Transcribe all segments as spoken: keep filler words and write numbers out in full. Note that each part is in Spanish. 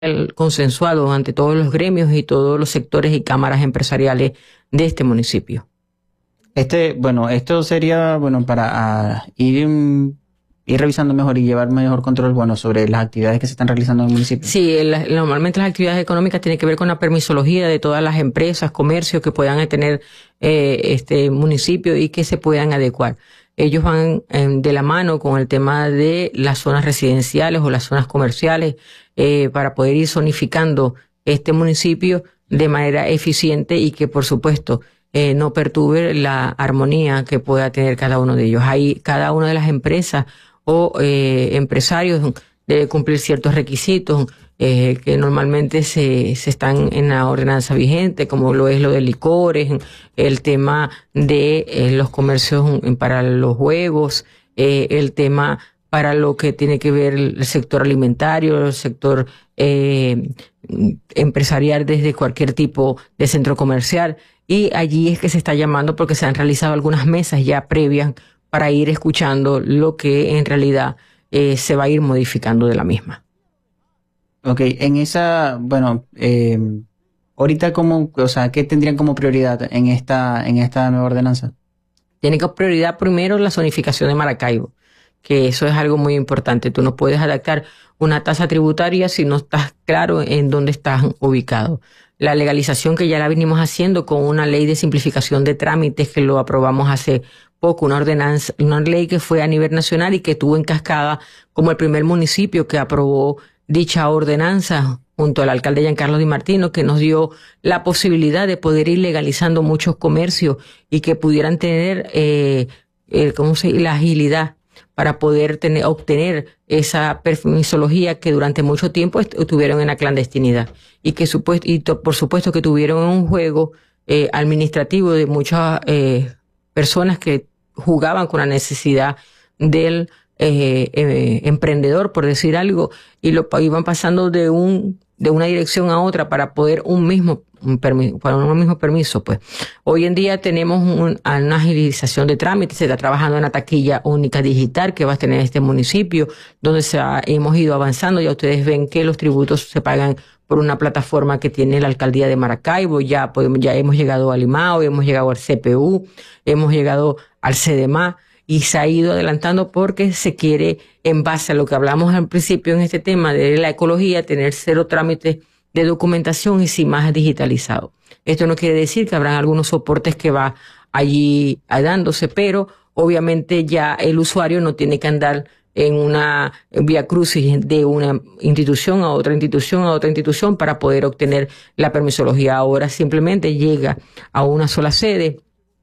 el consensuado ante todos los gremios y todos los sectores y cámaras empresariales de este municipio. Este, bueno, esto sería, bueno, para uh, ir, um, ir revisando mejor y llevar mejor control, bueno, sobre las actividades que se están realizando en el municipio. Sí, la, normalmente las actividades económicas tienen que ver con la permisología de todas las empresas, comercios que puedan tener eh, este municipio y que se puedan adecuar. Ellos van eh, de la mano con el tema de las zonas residenciales o las zonas comerciales eh, para poder ir zonificando este municipio de manera eficiente y que, por supuesto, eh, no perturbe la armonía que pueda tener cada uno de ellos. Ahí cada una de las empresas o eh, empresarios debe cumplir ciertos requisitos eh, que normalmente se, se están en la ordenanza vigente, como lo es lo de licores, el tema de eh, los comercios para los juegos, eh, el tema para lo que tiene que ver el sector alimentario, el sector eh, empresarial desde cualquier tipo de centro comercial. Y allí es que se está llamando porque se han realizado algunas mesas ya previas para ir escuchando lo que en realidad eh, se va a ir modificando de la misma. Ok, en esa, bueno, eh, ahorita como, o sea, ¿qué tendrían como prioridad en esta, en esta nueva ordenanza? Tiene como prioridad primero la zonificación de Maracaibo, que eso es algo muy importante. Tú no puedes adaptar una tasa tributaria si no estás claro en dónde estás ubicado. La legalización que ya la venimos haciendo con una ley de simplificación de trámites que lo aprobamos hace poco, una ordenanza, una ley que fue a nivel nacional y que tuvo en Cascada como el primer municipio que aprobó dicha ordenanza junto al alcalde Giancarlo Di Martino, que nos dio la posibilidad de poder ir legalizando muchos comercios y que pudieran tener eh, eh, ¿cómo se dice? La agilidad para poder tener, obtener esa permisología que durante mucho tiempo estuvieron en la clandestinidad y que supuesto, y to, por supuesto que tuvieron un juego eh, administrativo de muchas eh, personas que jugaban con la necesidad del eh, eh, emprendedor, por decir algo, y lo iban pasando de un de una dirección a otra para poder un mismo un permiso, para un mismo permiso, pues. Hoy en día tenemos un, una agilización de trámites, se está trabajando en la taquilla única digital que va a tener este municipio, donde se ha, hemos ido avanzando. Ya ustedes ven que los tributos se pagan por una plataforma que tiene la alcaldía de Maracaibo, ya podemos, ya hemos llegado al I M A O, hemos llegado al C P U, hemos llegado al C D M A, y se ha ido adelantando porque se quiere, en base a lo que hablamos al principio en este tema de la ecología, tener cero trámites de documentación y sí más digitalizado. Esto no quiere decir que habrán algunos soportes que va allí dándose, pero obviamente ya el usuario no tiene que andar en una vía crucis de una institución a otra institución a otra institución para poder obtener la permisología. Ahora simplemente llega a una sola sede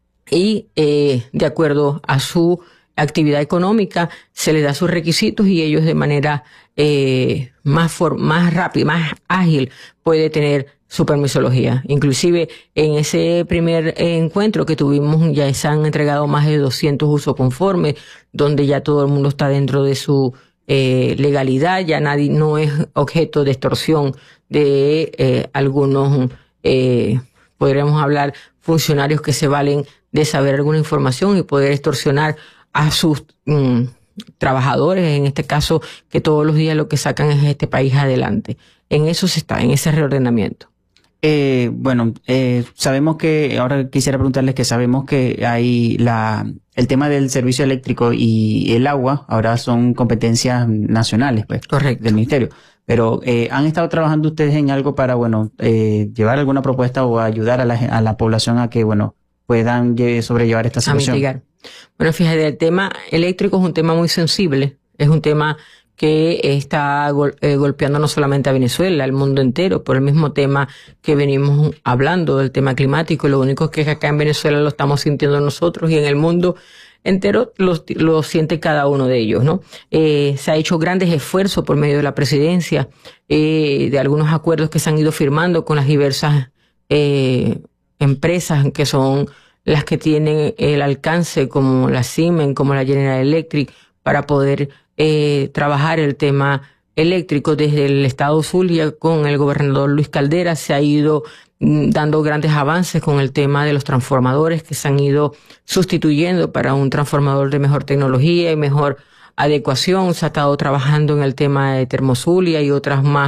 y eh, de acuerdo a su actividad económica se les da sus requisitos y ellos de manera eh, más for más rápida, más ágil puede tener su permisología. Inclusive en ese primer encuentro que tuvimos ya se han entregado más de doscientos usos conformes, donde ya todo el mundo está dentro de su eh, legalidad, ya nadie no es objeto de extorsión de eh, algunos, eh, podríamos hablar, funcionarios que se valen de saber alguna información y poder extorsionar a sus mm, trabajadores, en este caso, que todos los días lo que sacan es este país adelante. En eso se está, en ese reordenamiento. Eh, bueno, eh, sabemos que, ahora quisiera preguntarles que sabemos que hay la, el tema del servicio eléctrico y el agua, ahora son competencias nacionales, pues, correcto, del ministerio. Pero, eh, ¿han estado trabajando ustedes en algo para, bueno, eh, llevar alguna propuesta o ayudar a la, a la población a que, bueno, puedan sobrellevar esta situación? A mitigar. Bueno, fíjate, el tema eléctrico es un tema muy sensible, es un tema que está gol eh, golpeando no solamente a Venezuela, al mundo entero, por el mismo tema que venimos hablando del tema climático. Lo único es que acá en Venezuela lo estamos sintiendo nosotros y en el mundo entero lo, lo siente cada uno de ellos, ¿no? Eh, se ha hecho grandes esfuerzos por medio de la presidencia, eh, de algunos acuerdos que se han ido firmando con las diversas eh, empresas que son las que tienen el alcance, como la Siemens, como la General Electric, para poder eh, trabajar el tema eléctrico. Desde el estado Zulia, con el gobernador Luis Caldera, se ha ido mm, dando grandes avances con el tema de los transformadores que se han ido sustituyendo para un transformador de mejor tecnología y mejor adecuación. Se ha estado trabajando en el tema de Termozulia y otras más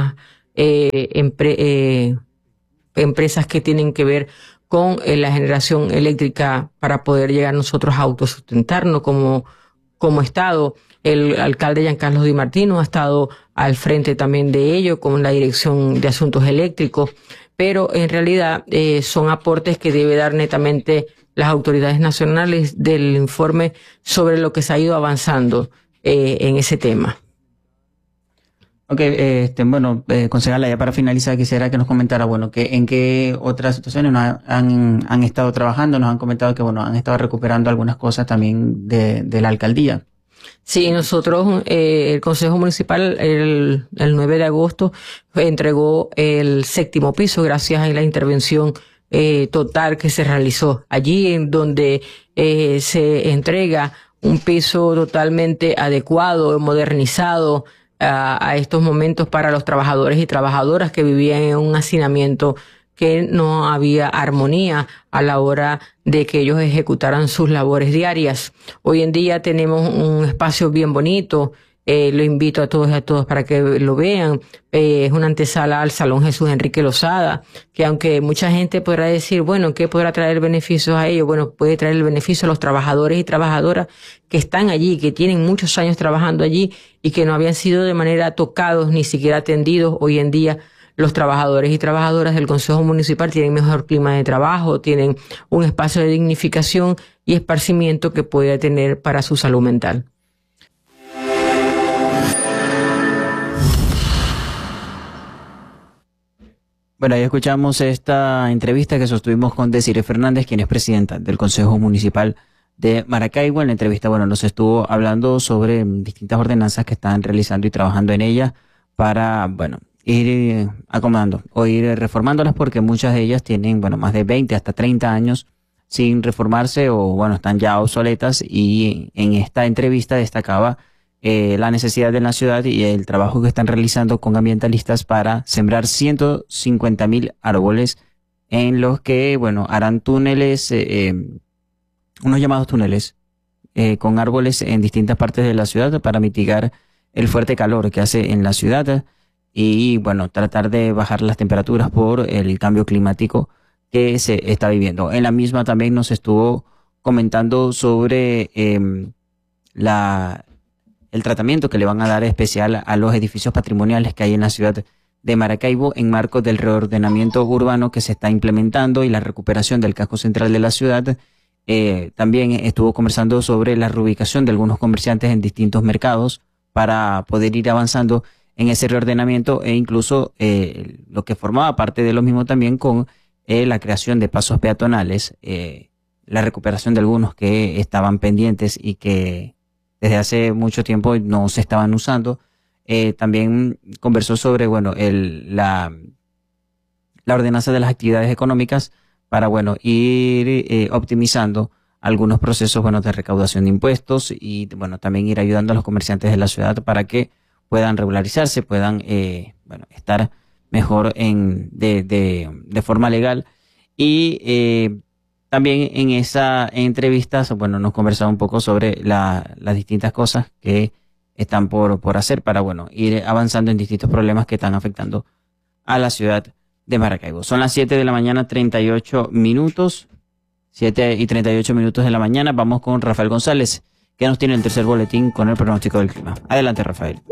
eh, empre, eh, empresas que tienen que ver con eh, la generación eléctrica para poder llegar nosotros a autosustentarnos como, como Estado. El alcalde Giancarlo Di Martino ha estado al frente también de ello con la Dirección de Asuntos Eléctricos, pero en realidad eh, son aportes que debe dar netamente las autoridades nacionales del informe sobre lo que se ha ido avanzando eh, en ese tema. Ok, eh, este, bueno, eh, concejala, ya para finalizar quisiera que nos comentara, bueno, que en qué otras situaciones nos ha- han, han estado trabajando, nos han comentado que, bueno, han estado recuperando algunas cosas también de, de la alcaldía. Sí, nosotros, eh, el Consejo Municipal, el, el nueve de agosto, entregó el séptimo piso gracias a la intervención eh, total que se realizó allí, en donde eh, se entrega un piso totalmente adecuado, modernizado a, a estos momentos para los trabajadores y trabajadoras que vivían en un hacinamiento que no había armonía a la hora de que ellos ejecutaran sus labores diarias. Hoy en día tenemos un espacio bien bonito, eh, lo invito a todos y a todos para que lo vean. Eh, es una antesala al Salón Jesús Enrique Lozada, que aunque mucha gente podrá decir, bueno, ¿qué podrá traer beneficios a ellos? Bueno, puede traer el beneficio a los trabajadores y trabajadoras que están allí, que tienen muchos años trabajando allí y que no habían sido de manera tocados ni siquiera atendidos. Hoy en día los trabajadores y trabajadoras del Consejo Municipal tienen mejor clima de trabajo, tienen un espacio de dignificación y esparcimiento que puede tener para su salud mental. Bueno, ahí escuchamos esta entrevista que sostuvimos con Desiree Fernández, quien es presidenta del Consejo Municipal de Maracaibo. En la entrevista, bueno, nos estuvo hablando sobre distintas ordenanzas que están realizando y trabajando en ellas para, bueno, ir eh, acomodando o ir reformándolas, porque muchas de ellas tienen, bueno, más de veinte hasta treinta años sin reformarse o, bueno, están ya obsoletas, y en esta entrevista destacaba eh, la necesidad de la ciudad y el trabajo que están realizando con ambientalistas para sembrar ciento cincuenta mil árboles en los que, bueno, harán túneles, eh, eh, unos llamados túneles eh, con árboles en distintas partes de la ciudad para mitigar el fuerte calor que hace en la ciudad y, bueno, tratar de bajar las temperaturas por el cambio climático que se está viviendo. En la misma también nos estuvo comentando sobre eh, la, el tratamiento que le van a dar especial a los edificios patrimoniales que hay en la ciudad de Maracaibo en marco del reordenamiento urbano que se está implementando y la recuperación del casco central de la ciudad. Eh, también estuvo conversando sobre la reubicación de algunos comerciantes en distintos mercados para poder ir avanzando en ese reordenamiento e incluso eh, lo que formaba parte de lo mismo también con eh, la creación de pasos peatonales, eh, la recuperación de algunos que estaban pendientes y que desde hace mucho tiempo no se estaban usando. Eh, también conversó sobre, bueno, el, la, la ordenanza de las actividades económicas para, bueno, ir eh, optimizando algunos procesos, bueno, de recaudación de impuestos y, bueno, también ir ayudando a los comerciantes de la ciudad para que puedan regularizarse, puedan, eh, bueno, estar mejor en, de, de, de forma legal. Y eh, también en esa entrevista, bueno, nos conversaba un poco sobre la, las distintas cosas que están por, por hacer para, bueno, ir avanzando en distintos problemas que están afectando a la ciudad de Maracaibo. Son las siete de la mañana, treinta y ocho minutos. siete y treinta y ocho minutos de la mañana. Vamos con Rafael González, que nos tiene el tercer boletín con el pronóstico del clima. Adelante, Rafael.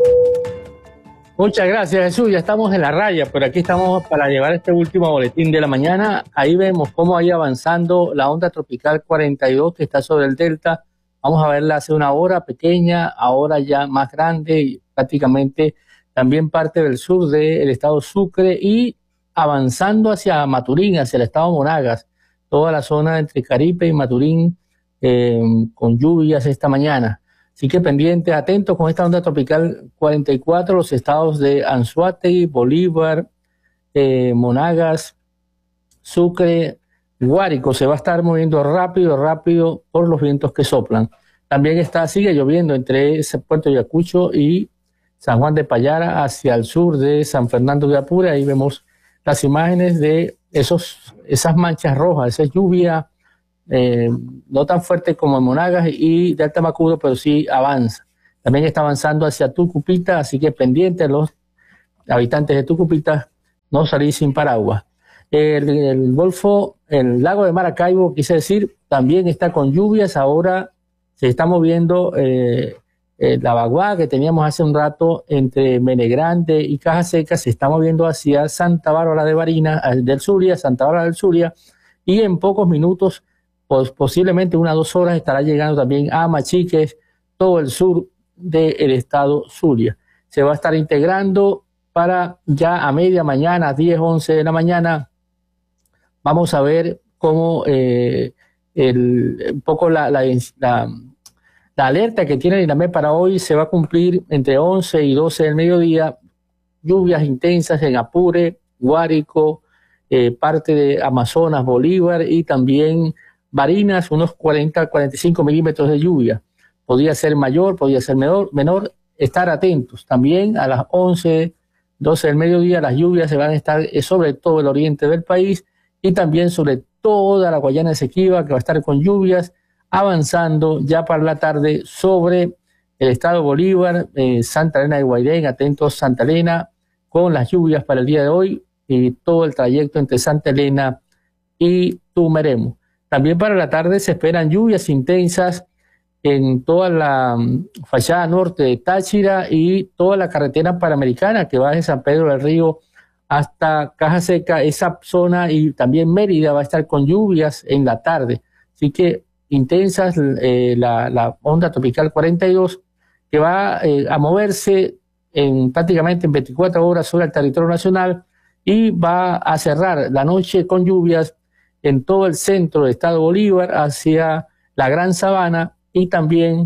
Muchas gracias, Jesús. Ya estamos en la raya, pero aquí estamos para llevar este último boletín de la mañana. Ahí vemos cómo ha ido avanzando la onda tropical cuarenta y dos que está sobre el delta. Vamos a verla hace una hora, pequeña, ahora ya más grande y prácticamente también parte del sur del estado Sucre y avanzando hacia Maturín, hacia el estado Monagas, toda la zona entre Caripe y Maturín eh, con lluvias esta mañana. Así que pendientes, atentos con esta onda tropical cuarenta y cuatro, los estados de Anzoátegui, Bolívar, eh, Monagas, Sucre, Guárico. Se va a estar moviendo rápido, rápido por los vientos que soplan. También está, sigue lloviendo entre ese Puerto Ayacucho y San Juan de Payara hacia el sur de San Fernando de Apure. Ahí vemos las imágenes de esos, esas manchas rojas, esa lluvia Eh, no tan fuerte como en Monagas y Delta Macuro, pero sí avanza. También está avanzando hacia Tucupita, así que pendiente los habitantes de Tucupita, no salir sin paraguas. El, el Golfo, el lago de Maracaibo, quise decir, también está con lluvias. Ahora se está moviendo eh, eh, la vaguada que teníamos hace un rato entre Menegrande y Caja Seca, se está moviendo hacia Santa Bárbara de Barinas, del Zulia, Santa Bárbara del Zulia, y en pocos minutos, pues, posiblemente unas dos horas, estará llegando también a Machiques, todo el sur del estado Zulia. Se va a estar integrando para ya a media mañana, diez, once de la mañana. Vamos a ver cómo eh, el, un poco la, la, la, la alerta que tiene el INAMED para hoy se va a cumplir entre once y doce del mediodía. Lluvias intensas en Apure, Guárico, eh, parte de Amazonas, Bolívar y también Barinas, unos cuarenta, cuarenta y cinco milímetros de lluvia. Podría ser mayor, podría ser menor, menor. Estar atentos. También a las once, doce del mediodía las lluvias se van a estar sobre todo el oriente del país y también sobre toda la Guayana Esequiba, que va a estar con lluvias, avanzando ya para la tarde sobre el estado Bolívar, eh, Santa Elena de Guairén, atentos Santa Elena, con las lluvias para el día de hoy y todo el trayecto entre Santa Elena y Tumeremo. También para la tarde se esperan lluvias intensas en toda la fachada norte de Táchira y toda la carretera panamericana que va desde San Pedro del Río hasta Caja Seca, esa zona, y también Mérida va a estar con lluvias en la tarde. Así que intensas eh, la, la onda tropical cuarenta y dos, que va eh, a moverse en prácticamente en veinticuatro horas sobre el territorio nacional y va a cerrar la noche con lluvias en todo el centro del estado Bolívar hacia la Gran Sabana y también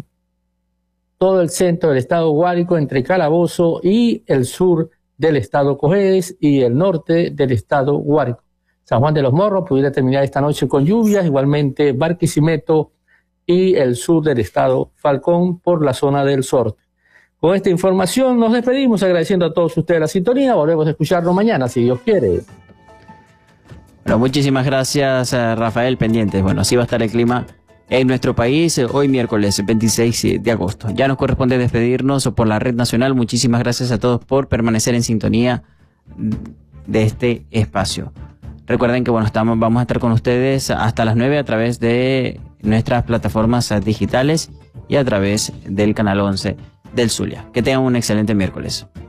todo el centro del estado Guárico entre Calabozo y el sur del estado Cojedes y el norte del estado Guárico. San Juan de los Morros pudiera terminar esta noche con lluvias, igualmente Barquisimeto y el sur del estado Falcón por la zona del Sorte. Con esta información nos despedimos agradeciendo a todos ustedes la sintonía. Volvemos a escucharnos mañana, si Dios quiere. Bueno, muchísimas gracias, Rafael. Pendientes. Bueno, así va a estar el clima en nuestro país hoy miércoles veintiséis de agosto. Ya nos corresponde despedirnos por la red nacional. Muchísimas gracias a todos por permanecer en sintonía de este espacio. Recuerden que bueno, estamos, vamos a estar con ustedes hasta las nueve a través de nuestras plataformas digitales y a través del canal once del Zulia. Que tengan un excelente miércoles.